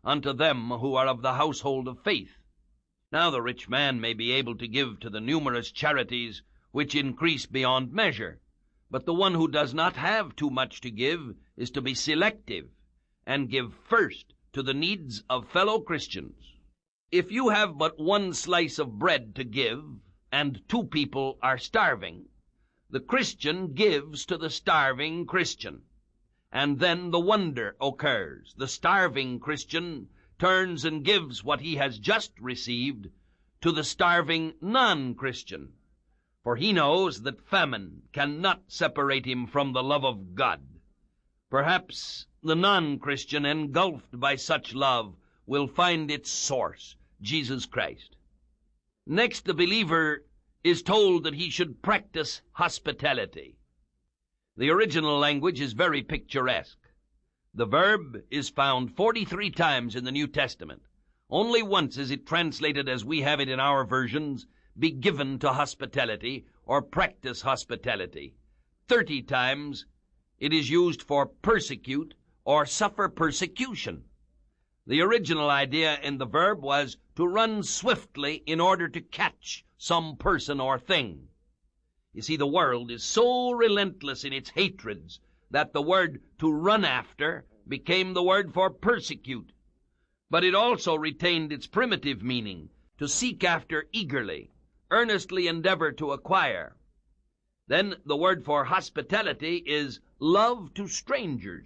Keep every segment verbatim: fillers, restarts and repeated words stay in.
unto them who are of the household of faith. Now the rich man may be able to give to the numerous charities which increase beyond measure, but the one who does not have too much to give is to be selective and give first to the needs of fellow Christians. If you have but one slice of bread to give, and two people are starving, the Christian gives to the starving Christian. And then the wonder occurs. The starving Christian turns and gives what he has just received to the starving non-Christian, for he knows that famine cannot separate him from the love of God. Perhaps the non-Christian, engulfed by such love, will find its source, Jesus Christ. Next, the believer is told that he should practice hospitality. The original language is very picturesque. The verb is found forty-three times in the New Testament. Only once is it translated as we have it in our versions, be given to hospitality or practice hospitality. Thirty times it is used for persecute or suffer persecution. The original idea in the verb was to run swiftly in order to catch some person or thing. You see, the world is so relentless in its hatreds that the word to run after became the word for persecute. But it also retained its primitive meaning, to seek after eagerly, earnestly endeavor to acquire. Then the word for hospitality is love to strangers.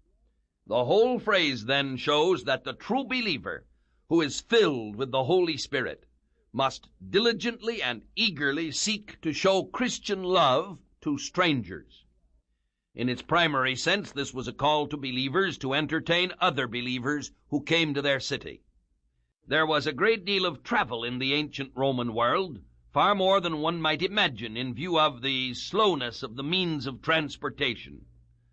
The whole phrase then shows that the true believer, who is filled with the Holy Spirit, must diligently and eagerly seek to show Christian love to strangers. In its primary sense, this was a call to believers to entertain other believers who came to their city. There was a great deal of travel in the ancient Roman world, far more than one might imagine in view of the slowness of the means of transportation.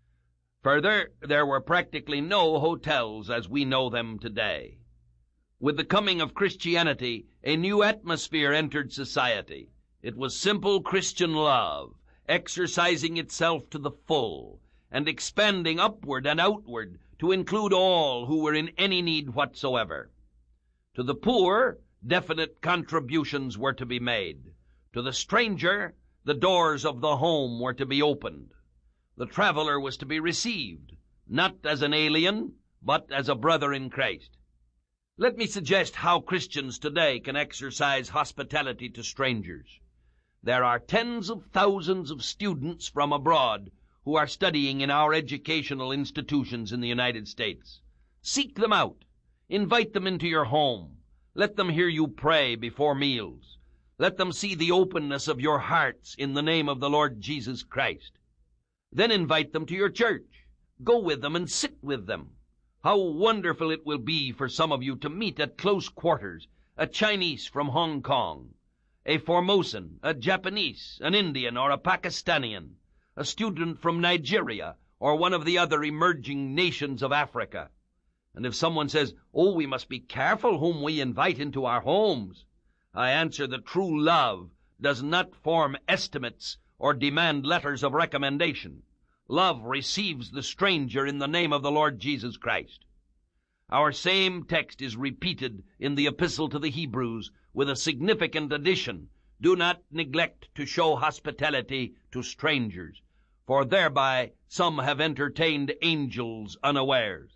Further, there were practically no hotels as we know them today. With the coming of Christianity, a new atmosphere entered society. It was simple Christian love, exercising itself to the full, and expanding upward and outward to include all who were in any need whatsoever. To the poor, definite contributions were to be made. To the stranger, the doors of the home were to be opened. The traveler was to be received, not as an alien, but as a brother in Christ. Let me suggest how Christians today can exercise hospitality to strangers. There are tens of thousands of students from abroad who are studying in our educational institutions in the United States. Seek them out. Invite them into your home. Let them hear you pray before meals. Let them see the openness of your hearts in the name of the Lord Jesus Christ. Then invite them to your church. Go with them and sit with them. How wonderful it will be for some of you to meet at close quarters a Chinese from Hong Kong, a Formosan, a Japanese, an Indian, or a Pakistanian, a student from Nigeria, or one of the other emerging nations of Africa. And if someone says, "Oh, we must be careful whom we invite into our homes," I answer that true love does not form estimates or demand letters of recommendation. Love receives the stranger in the name of the Lord Jesus Christ. Our same text is repeated in the Epistle to the Hebrews with a significant addition: do not neglect to show hospitality to strangers, for thereby some have entertained angels unawares.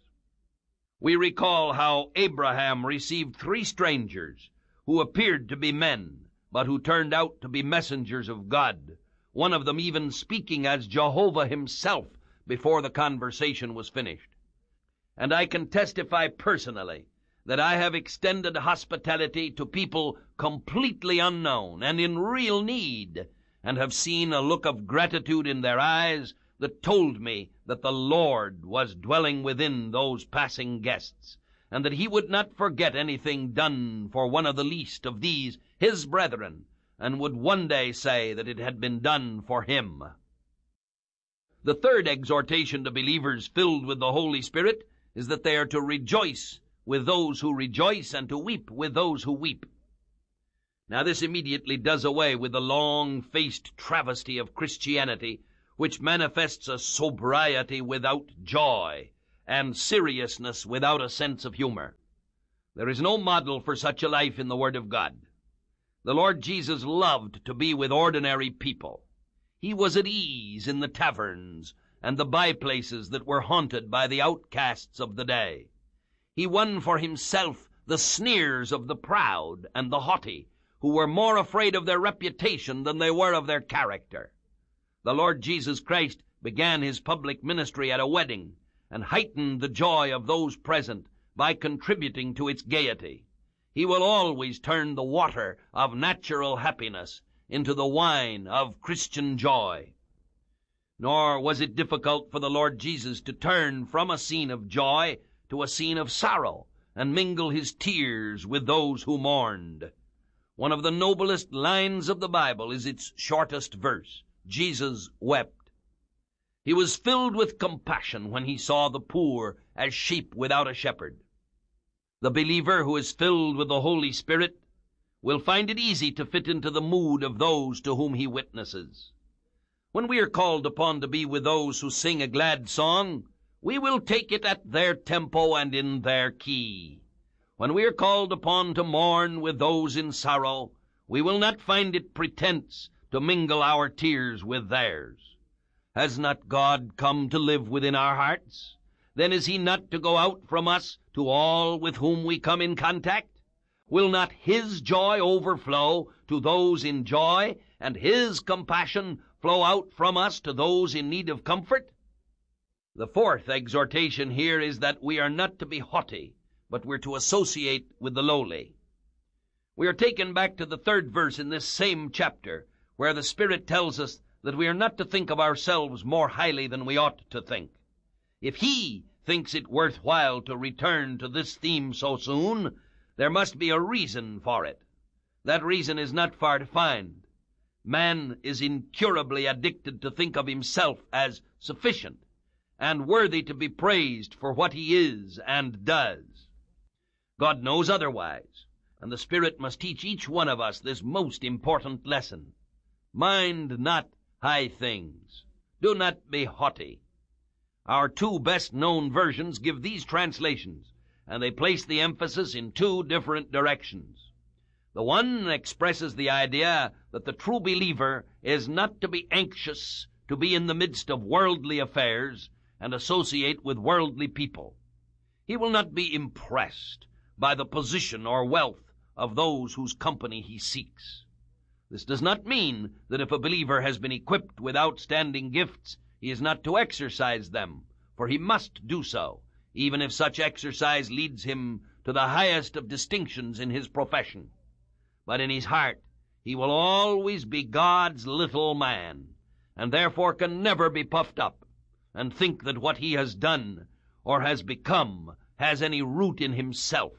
We recall how Abraham received three strangers who appeared to be men, but who turned out to be messengers of God, one of them even speaking as Jehovah himself before the conversation was finished. And I can testify personally that I have extended hospitality to people completely unknown and in real need, and have seen a look of gratitude in their eyes that told me that the Lord was dwelling within those passing guests, and that he would not forget anything done for one of the least of these his brethren, and would one day say that it had been done for him. The third exhortation to believers filled with the Holy Spirit is that they are to rejoice with those who rejoice and to weep with those who weep. Now this immediately does away with the long-faced travesty of Christianity, which manifests a sobriety without joy and seriousness without a sense of humor. There is no model for such a life in the Word of God. The Lord Jesus loved to be with ordinary people. He was at ease in the taverns and the by-places that were haunted by the outcasts of the day. He won for himself the sneers of the proud and the haughty, who were more afraid of their reputation than they were of their character. The Lord Jesus Christ began his public ministry at a wedding, and heightened the joy of those present by contributing to its gaiety. He will always turn the water of natural happiness into the wine of Christian joy. Nor was it difficult for the Lord Jesus to turn from a scene of joy to a scene of sorrow, and mingle his tears with those who mourned. One of the noblest lines of the Bible is its shortest verse. Jesus wept. He was filled with compassion when he saw the poor as sheep without a shepherd. The believer who is filled with the Holy Spirit will find it easy to fit into the mood of those to whom he witnesses. When we are called upon to be with those who sing a glad song, we will take it at their tempo and in their key. When we are called upon to mourn with those in sorrow, we will not find it pretense to mingle our tears with theirs. Has not God come to live within our hearts? Then is he not to go out from us to all with whom we come in contact? Will not his joy overflow to those in joy, and his compassion flow out from us to those in need of comfort? The fourth exhortation here is that we are not to be haughty, but we're to associate with the lowly. We are taken back to the third verse in this same chapter, where the Spirit tells us that we are not to think of ourselves more highly than we ought to think. If he thinks it worthwhile to return to this theme so soon, there must be a reason for it. That reason is not far to find. Man is incurably addicted to think of himself as sufficient and worthy to be praised for what he is and does. God knows otherwise, and the Spirit must teach each one of us this most important lesson. Mind not high things. Do not be haughty. Our two best-known versions give these translations, and they place the emphasis in two different directions. The one expresses the idea that the true believer is not to be anxious to be in the midst of worldly affairs and associate with worldly people. He will not be impressed by the position or wealth of those whose company he seeks. This does not mean that if a believer has been equipped with outstanding gifts, he is not to exercise them, for he must do so, even if such exercise leads him to the highest of distinctions in his profession. But in his heart, he will always be God's little man, and therefore can never be puffed up and think that what he has done or has become has any root in himself.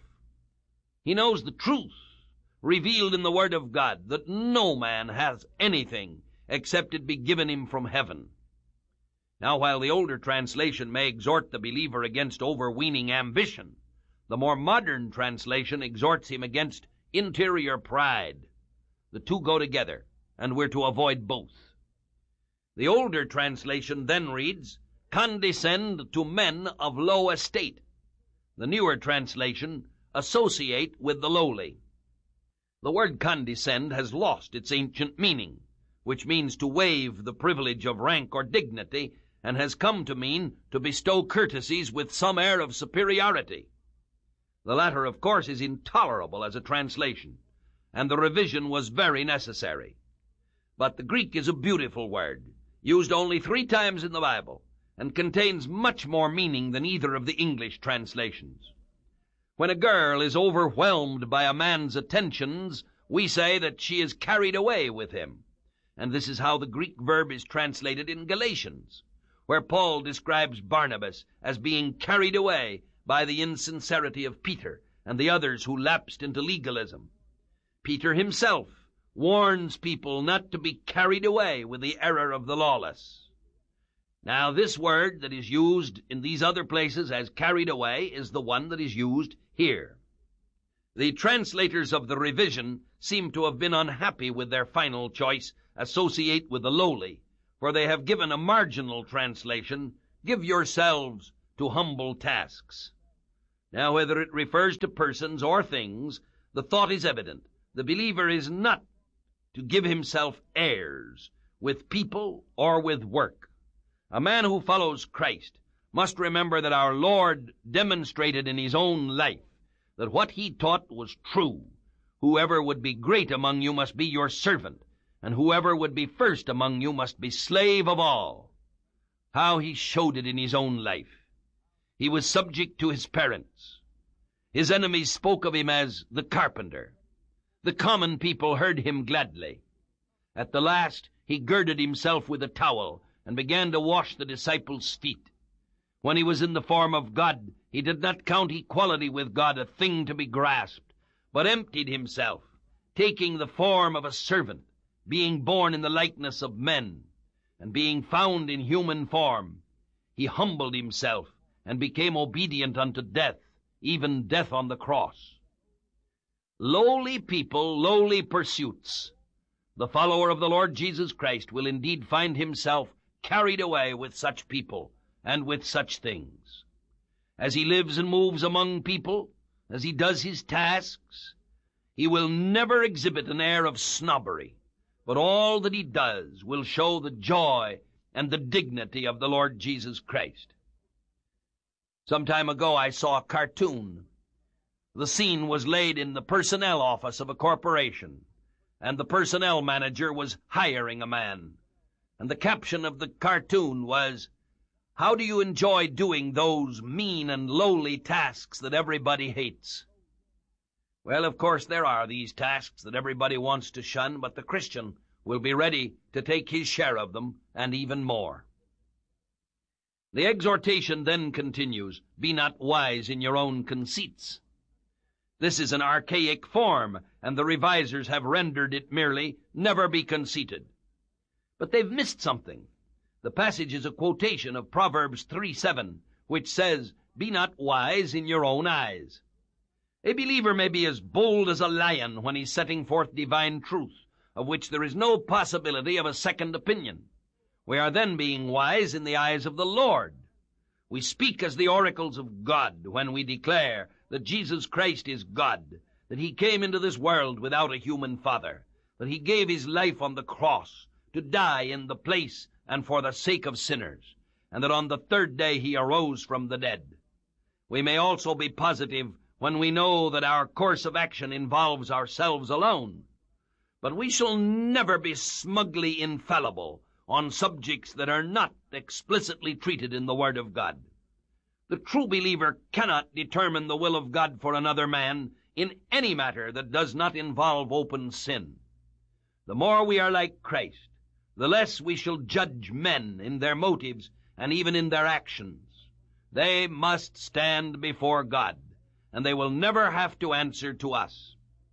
He knows the truth revealed in the Word of God, that no man has anything except it be given him from heaven. Now, while the older translation may exhort the believer against overweening ambition, the more modern translation exhorts him against interior pride. The two go together, and we're to avoid both. The older translation then reads, "Condescend to men of low estate." The newer translation, "Associate with the lowly." The word condescend has lost its ancient meaning, which means to waive the privilege of rank or dignity, and has come to mean to bestow courtesies with some air of superiority. The latter, of course, is intolerable as a translation, and the revision was very necessary. But the Greek is a beautiful word, used only three times in the Bible, and contains much more meaning than either of the English translations. When a girl is overwhelmed by a man's attentions, we say that she is carried away with him. And this is how the Greek verb is translated in Galatians, where Paul describes Barnabas as being carried away by the insincerity of Peter and the others who lapsed into legalism. Peter himself warns people not to be carried away with the error of the lawless. Now, this word that is used in these other places as carried away is the one that is used here. The translators of the revision seem to have been unhappy with their final choice, "associate with the lowly," for they have given a marginal translation, "give yourselves to humble tasks. Now, whether it refers to persons or things, the thought is evident. The believer is not to give himself airs with people or with work. A man who follows Christ must remember that our Lord demonstrated in his own life that what he taught was true. Whoever would be great among you must be your servant, and whoever would be first among you must be slave of all. How he showed it in his own life. He was subject to his parents. His enemies spoke of him as the carpenter. The common people heard him gladly. At the last, he girded himself with a towel and began to wash the disciples' feet. When he was in the form of God, he did not count equality with God a thing to be grasped, but emptied himself, taking the form of a servant, being born in the likeness of men, and being found in human form. He humbled himself and became obedient unto death, even death on the cross. Lowly people, lowly pursuits. The follower of the Lord Jesus Christ will indeed find himself carried away with such people and with such things. As he lives and moves among people, as he does his tasks, he will never exhibit an air of snobbery, but all that he does will show the joy and the dignity of the Lord Jesus Christ. Some time ago I saw a cartoon. The scene was laid in the personnel office of a corporation, and the personnel manager was hiring a man. And the caption of the cartoon was, "How do you enjoy doing those mean and lowly tasks that everybody hates?" Well, of course, there are these tasks that everybody wants to shun, but the Christian will be ready to take his share of them, and even more. The exhortation then continues, "Be not wise in your own conceits." This is an archaic form, and the revisers have rendered it merely, "Never be conceited." But they've missed something. The passage is a quotation of Proverbs three seven, which says, "Be not wise in your own eyes." A believer may be as bold as a lion when he's setting forth divine truth, of which there is no possibility of a second opinion. We are then being wise in the eyes of the Lord. We speak as the oracles of God when we declare that Jesus Christ is God, that he came into this world without a human father, that he gave his life on the cross to die in the place and for the sake of sinners, and that on the third day he arose from the dead. We may also be positive when we know that our course of action involves ourselves alone. But we shall never be smugly infallible on subjects that are not explicitly treated in the Word of God. The true believer cannot determine the will of God for another man in any matter that does not involve open sin. The more we are like Christ, the less we shall judge men in their motives and even in their actions. They must stand before God, and they will never have to answer to us.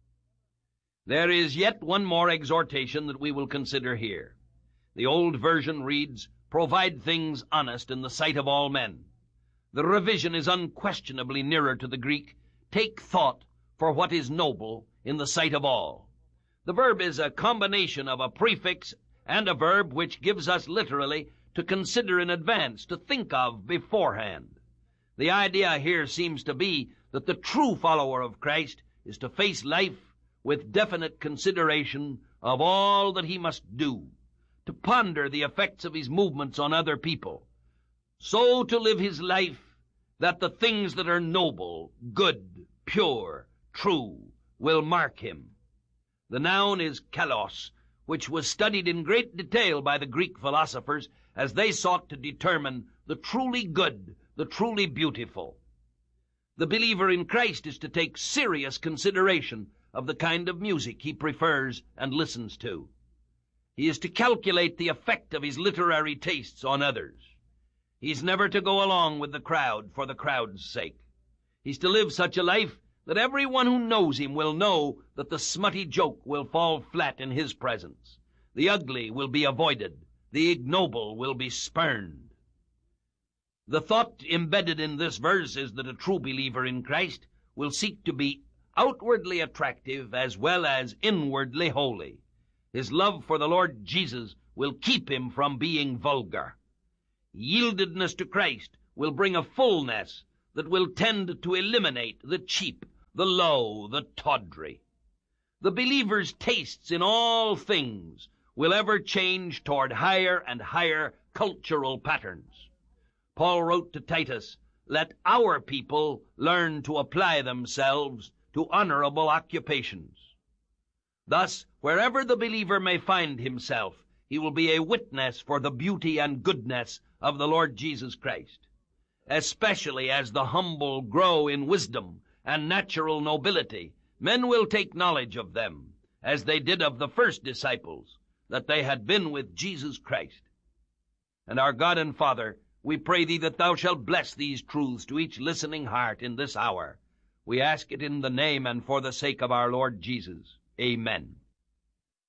There is yet one more exhortation that we will consider here. The old version reads, "Provide things honest in the sight of all men." The revision is unquestionably nearer to the Greek, "Take thought for what is noble in the sight of all." The verb is a combination of a prefix and a verb which gives us literally to consider in advance, to think of beforehand. The idea here seems to be that the true follower of Christ is to face life with definite consideration of all that he must do, to ponder the effects of his movements on other people, so to live his life that the things that are noble, good, pure, true will mark him. The noun is kalos, which was studied in great detail by the Greek philosophers as they sought to determine the truly good, the truly beautiful. The believer in Christ is to take serious consideration of the kind of music he prefers and listens to. He is to calculate the effect of his literary tastes on others. He's never to go along with the crowd for the crowd's sake. He's to live such a life that everyone who knows him will know that the smutty joke will fall flat in his presence. The ugly will be avoided. The ignoble will be spurned. The thought embedded in this verse is that a true believer in Christ will seek to be outwardly attractive as well as inwardly holy. His love for the Lord Jesus will keep him from being vulgar. Yieldedness to Christ will bring a fullness that will tend to eliminate the cheap, the low, the tawdry. The believer's tastes in all things will ever change toward higher and higher cultural patterns. Paul wrote to Titus, "Let our people learn to apply themselves to honorable occupations." Thus, wherever the believer may find himself, he will be a witness for the beauty and goodness of the Lord Jesus Christ. Especially as the humble grow in wisdom and natural nobility, men will take knowledge of them, as they did of the first disciples, that they had been with Jesus Christ. And our God and Father, we pray thee that thou shalt bless these truths to each listening heart in this hour. We ask it in the name and for the sake of our Lord Jesus. Amen.